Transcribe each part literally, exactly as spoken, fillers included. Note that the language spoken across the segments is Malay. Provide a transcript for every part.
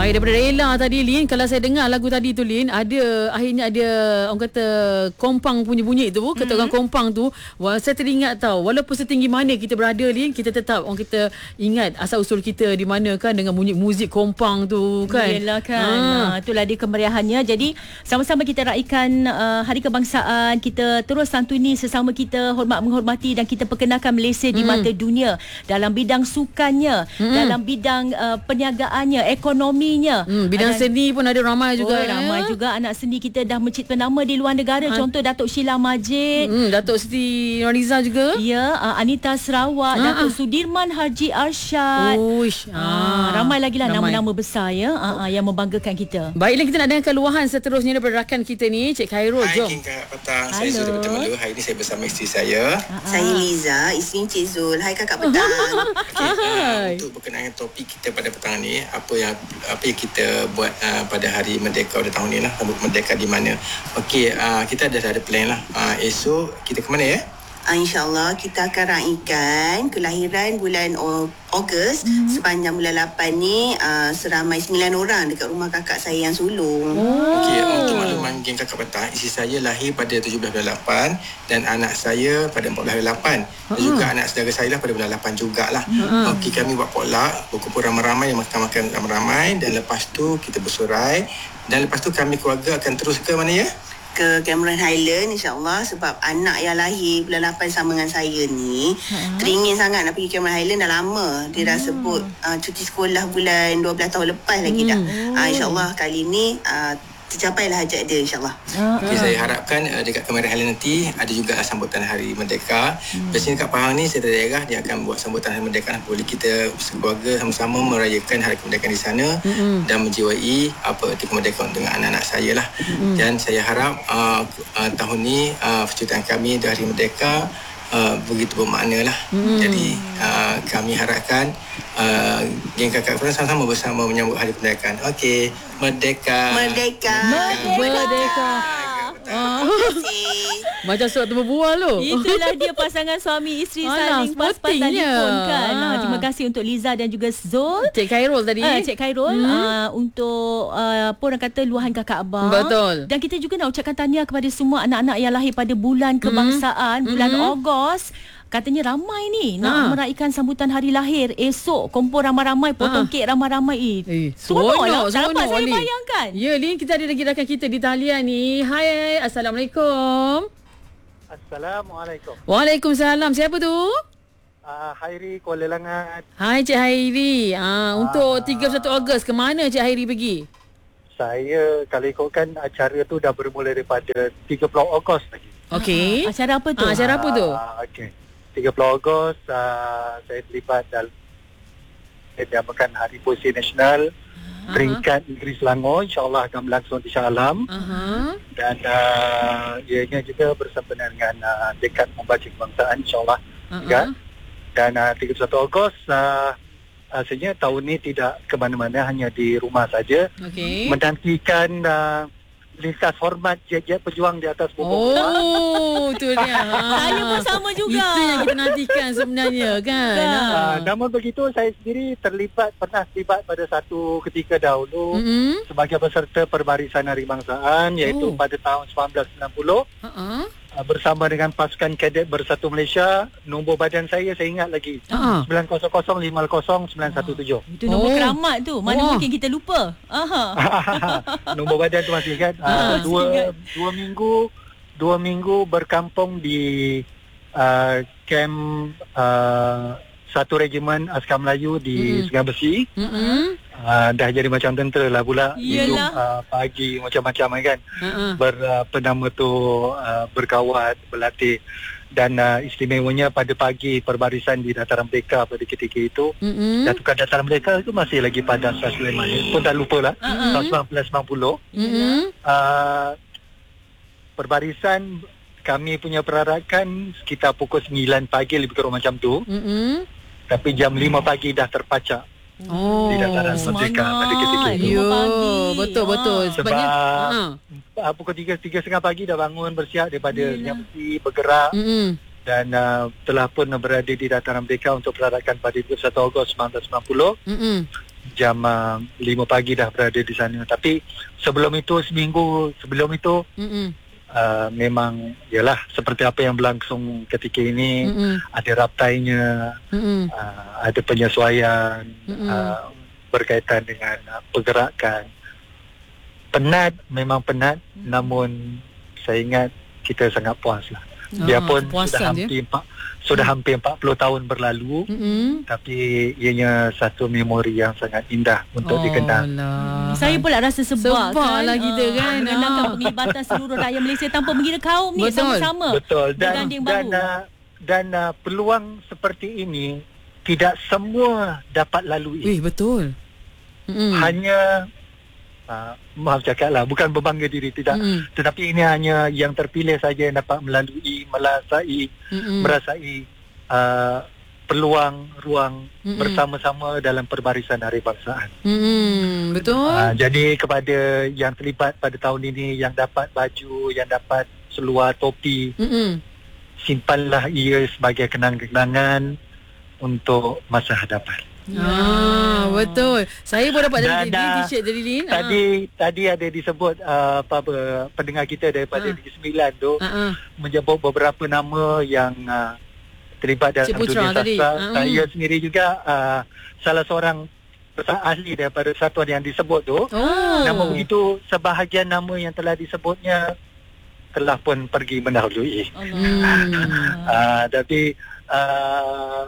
Baik, daripada Ella tadi, Lin, kalau saya dengar lagu tadi tu, Lin, ada akhirnya ada orang kata kompang punya bunyi tu, kata mm-hmm. orang kompang tu. Wah, saya teringat tau, walaupun setinggi mana kita berada, Lin, kita tetap orang kita ingat asal usul kita di mana kan, dengan bunyi muzik kompang tu kan. Yelah kan. Ha. Ha, itulah dia kemeriahannya. Jadi sama-sama kita raikan uh, Hari Kebangsaan, kita terus santuni sesama kita, hormat menghormati, dan kita perkenalkan Malaysia di mm. mata dunia dalam bidang sukannya, mm. dalam bidang uh, perniagaannya, ekonomi. Hmm, bidang ada, seni pun ada ramai juga. Oh, ramai ya? juga anak seni kita dah mencipta nama di luar negara. Ha. Contoh Datuk Sheila Majid, hmm, Datuk Siti Nurhaliza juga. Ya, uh, Anita Sarawak, ha, Datuk ha. Sudirman Haji Arsyad. Uish, ha, ha, ramai lagi lah nama-nama besar ya, ha, ha, yang membanggakan kita. Baiklah, kita nak dengarkan luahan seterusnya daripada rakan kita ni, Cik Khairul. Hai, King Kakak Petang. Saya Zul daripada Temerloh. Hari ini saya bersama isteri saya. Ha, ha. Saya Liza, isteri Cik Zul. Hai Kakak Petang. Okay, uh, untuk berkenaan topik kita pada petang ni, apa yang apa yang kita buat uh, pada hari Merdeka pada tahun ni lah, Sambut Merdeka di mana. Okey, uh, kita dah ada plan lah. Uh, esok kita ke mana ya? Uh, InsyaAllah kita akan raikan kelahiran bulan Ogos. Mm-hmm. Sepanjang bulan lapan ni uh, seramai sembilan orang dekat rumah kakak saya yang sulung. Oh. Okey, untuk makluman geng Kakak Petang, isteri saya lahir pada tujuh belas bulan lapan dan anak saya pada empat belas bulan lapan. Dan uh-huh. juga anak saudara saya lah pada bulan lapan jugalah. Uh-huh. Okey, kami buat potluck, berkumpul ramai-ramai, makan-makan ramai-ramai, dan lepas tu kita bersorai, dan lepas tu kami keluarga akan terus ke mana ya? Ke Cameron Highland insyaAllah, sebab anak yang lahir bulan lapan sama dengan saya ni ha. teringin sangat nak pergi Cameron Highland dah lama. Dia dah sebut uh, cuti sekolah bulan dua belas tahun lepas lagi dah. hmm. uh, InsyaAllah kali ni uh, tercapailah hajat dia insyaAllah. Okay, saya harapkan uh, dekat Cameron Highland nanti ada juga sambutan Hari Merdeka. hmm. Biasanya kat Pahang ni saya daerah dia akan buat sambutan Hari Merdeka. Boleh kita sekeluarga sama-sama merayakan Hari Kemerdekaan di sana hmm. dan menjiwai apa arti kemerdekaan dengan anak-anak saya lah. hmm. Dan saya harap uh, uh, tahun ni uh, percutian kami di Hari Merdeka Uh, begitu bermakna lah. hmm. Jadi uh, kami harapkan uh, geng Kakak Petang sama-sama bersama menyambut Hari Kemerdekaan. Okey, Merdeka. Merdeka. Merdeka. Merdeka. Oh. Macam surat tu berbual tu. Itulah dia pasangan suami isteri saling pas-pas telefon kan. Ha. Terima kasih untuk Liza dan juga Zul. Cik Khairul tadi. Uh, Cik Khairul hmm. uh, untuk uh, apa orang kata luahan kakak abang. Betul. Dan kita juga nak ucapkan tahniah kepada semua anak-anak yang lahir pada bulan kebangsaan, hmm. bulan hmm. Ogos. Katanya ramai ni nak ha. meraihkan sambutan hari lahir. Esok kumpul ramai-ramai, potong ha. kek ramai-ramai. Eh, eh seronok lah. Tak dapat saya bayangkan. Ya, Lin, kita ada lagi rakan kita di talian ni. Hai, Assalamualaikum. Assalamualaikum. Waalaikumsalam. Siapa tu? Uh, Hairi Kuala Langat. Hai Cik Hairi. Ah, uh, untuk tiga puluh satu Ogos ke mana Cik Hairi pergi? Saya kalau ikutkan acara tu dah bermula daripada tiga puluh Ogos lagi. Okey. Uh, acara apa tu? Uh, acara apa tu? Uh, Okey. tiga puluh Ogos uh, saya terlibat dalam dinamakan Hari Puisi Nasional uh-huh. peringkat Negeri Selangor, insyaAllah akan berlangsung di Shah Alam. uh-huh. Dan uh, ianya juga bersama dengan uh, Dekat Membaca Kebangsaan, insyaAllah uh-huh. juga. Dan uh, tiga puluh satu Ogos uh, asalnya tahun ini tidak ke mana-mana, hanya di rumah saja. Okay. Menantikan uh, lintas hormat jet-jet pejuang di atas bubur. Oh, tu dia. Saya pun sama juga. Itu yang kita nantikan sebenarnya kan. Uh, namun begitu, saya sendiri terlibat, pernah terlibat pada satu ketika dahulu mm-hmm. sebagai peserta Perbarisan Hari Kebangsaan, iaitu oh. pada tahun sembilan belas sembilan puluh. Uh-huh. Bersama dengan pasukan kadet Bersatu Malaysia. Nombor badan saya saya ingat lagi, uh-huh. sembilan kosong kosong lima kosong sembilan satu tujuh. Itu nombor oh. keramat tu. Mana oh. mungkin kita lupa. Aha. Nombor badan tu masih ingat. uh, dua, dua minggu Dua minggu berkampung di uh, Kem uh, Satu Regimen Askar Melayu di mm. Sungai Besi. mm-hmm. Uh, dah jadi macam tentera lah pula. Hidup uh, pagi macam-macam kan. uh-uh. Ber, uh, Penama tu uh, berkawat, berlatih. Dan uh, istimewanya pada pagi perbarisan di Dataran Merdeka pada ketika itu. mm-hmm. Datukan Dataran Merdeka itu masih lagi pada Shah Sulaiman. Pun tak lupa lah. uh-huh. Tahun sembilan belas sembilan puluh. mm-hmm. uh, Perbarisan kami punya perarakan sekitar pukul sembilan pagi lebih kurang macam tu. mm-hmm. Tapi jam lima pagi dah terpacak. Oh, di Dataran Merdeka pada ketika itu. Yo, betul betul. Sebab uh, pukul tiga tiga setengah pagi dah bangun bersiap daripada Sungai Besi, bergerak. Mm-hmm. Dan uh, telah pun berada di Dataran Merdeka untuk perarakan pada dua puluh satu Ogos sembilan belas sembilan puluh. Mm-hmm. jam uh, lima pagi dah berada di sana. Tapi sebelum itu, seminggu sebelum itu, mm-mm. uh, memang yalah seperti apa yang berlangsung ketika ini. Mm-mm. Ada raptainya, uh, ada penyesuaian uh, berkaitan dengan uh, pergerakan. Penat, memang penat, mm. namun saya ingat kita sangat puas lah. Biarpun ah, sudah hampir empat, sudah hmm. hampir empat puluh tahun berlalu, hmm. tapi ianya satu memori yang sangat indah untuk oh, dikenang. Hmm. Saya pula rasa sebab, sebab kan lah kita kan mengenangkan ah. penglibatan seluruh rakyat Malaysia tanpa mengira kaum ni. Betul. Sama-sama. Betul. Dan dan, uh, dan uh, peluang seperti ini tidak semua dapat lalui. Eh, betul. Hmm. Hanya Uh, maaf cakap lah, bukan berbangga diri, tidak, mm. tetapi ini hanya yang terpilih saja yang dapat melalui, melasai, mm-mm. merasai uh, peluang ruang mm-mm. bersama-sama dalam perbarisan Hari Bangsaan. Mm, betul. Uh, jadi kepada yang terlibat pada tahun ini, yang dapat baju, yang dapat seluar topi, mm-mm. simpanlah ia sebagai kenang-kenangan untuk masa hadapan. Ah, betul. Saya pun dapat dari t-shirt dari Lin. Tadi ah. tadi ada disebut uh, apa, apa pendengar kita daripada ah. Negeri Sembilan tu ah. menyebut beberapa nama yang uh, terlibat dalam dunia sastra. Ah. Saya sendiri juga uh, salah seorang ahli daripada satuan yang disebut tu. Oh. Namun begitu, sebahagian nama yang telah disebutnya telah pun pergi mendahului. Hmm. uh, tapi uh,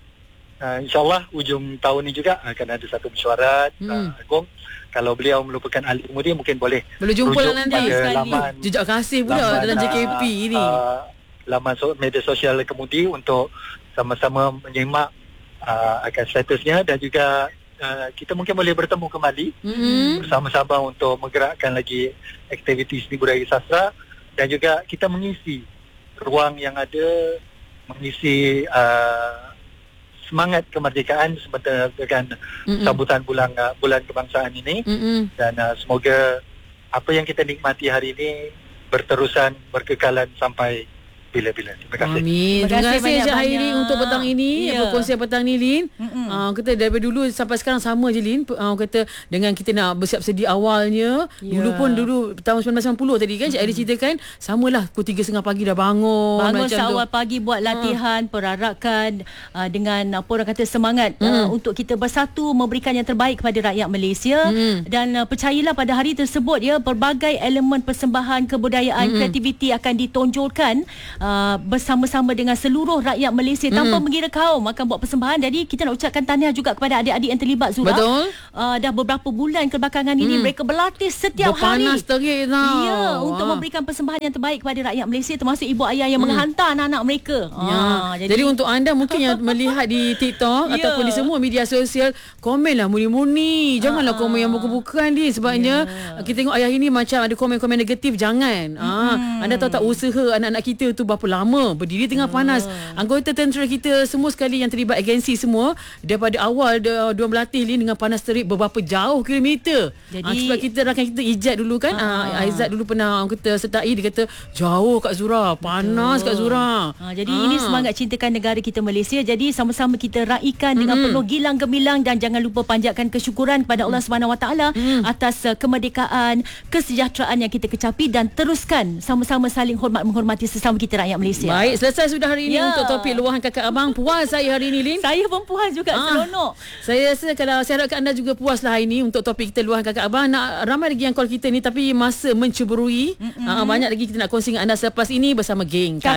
Uh, InsyaAllah hujung tahun ni juga akan ada satu mesyuarat hmm. uh, agung. Kalau beliau merupakan ahli kemudi, mungkin boleh boleh jumpa lah nanti laman, jejak kasih pula laman, dalam J K P uh, ni uh, laman so, media sosial kemudi untuk sama-sama menyimak uh, akan statusnya. Dan juga uh, kita mungkin boleh bertemu kembali hmm. bersama-sama untuk menggerakkan lagi aktiviti seni budaya sastra. Dan juga kita mengisi ruang yang ada, mengisi uh, semangat kemerdekaan sebentar dengan mm-mm. sambutan bulan uh, bulan kebangsaan ini. Mm-mm. Dan uh, semoga apa yang kita nikmati hari ini berterusan, berkekalan sampai bila-bila. Terima kasih. Amin. Terima kasih Cik Hairi untuk petang ini, yeah. perkongsian petang ni, Lin. Uh, kita daripada dulu sampai sekarang sama je, Lin. Uh, kata dengan kita nak bersiap sedia awalnya. Yeah. Dulu pun dulu tahun sembilan belas sembilan puluh tadi kan Cik Hairi ceritakan, samalah pukul tiga tiga puluh pagi dah bangun. Bangun macam seawal tu. pagi buat latihan, uh. perarakan uh, dengan apa orang kata semangat mm. uh, untuk kita bersatu memberikan yang terbaik kepada rakyat Malaysia. Mm. Dan uh, percayalah pada hari tersebut ya, berbagai elemen persembahan kebudayaan, mm. kreativiti akan ditonjolkan Uh, bersama-sama dengan seluruh rakyat Malaysia tanpa mm. mengira kaum akan buat persembahan. Jadi kita nak ucapkan tahniah juga kepada adik-adik yang terlibat, Zura. Betul. Uh, dah beberapa bulan kebelakangan mm. ini mereka berlatih setiap Berpanas hari. terik tau. Ya, untuk Wah. memberikan persembahan yang terbaik kepada rakyat Malaysia, termasuk ibu ayah yang mm. menghantar anak-anak mereka. Ya. Uh, jadi, jadi untuk anda mungkin yang melihat di TikTok yeah. ataupun di semua media sosial, komenlah muni-muni. Janganlah uh, komen yang buka-bukaan ni. Sebabnya yeah. kita tengok ayah ini macam ada komen-komen negatif. Jangan. Mm. Uh, anda tahu tak usaha anak-anak kita tu berapa lama berdiri tengah panas. Anggota tentera kita semua sekali yang terlibat agensi semua daripada awal dia dia berlatih ni dengan panas terik beberapa jauh kilometer. Jadi ha, sebab kita rakan kita Ijat dulu kan, ha, Aizat dulu pernah orang kata sertai, dia kata jauh Kak Zura, panas Betul. Kak Zura. Ha, jadi ha. ini semangat cintakan negara kita Malaysia. Jadi sama-sama kita raikan hmm. dengan penuh gilang gemilang dan jangan lupa panjatkan kesyukuran kepada Allah Subhanahu Wa Taala hmm. atas uh, kemerdekaan, kesejahteraan yang kita kecapi dan teruskan sama-sama saling hormat menghormati sesama kita rakyat Malaysia. Baik, selesai sudah hari ini ya. untuk topik luahan kakak abang. Puas saya hari ini, Lin. Saya pun puas juga, ah. seronok. Saya rasa kalau saya harapkan anda juga puas lah hari ini untuk topik kita luahan kakak abang. Nak ramai lagi yang call kita ni tapi masa menceburui. Ah, banyak lagi kita nak kongsi dengan anda selepas ini bersama geng.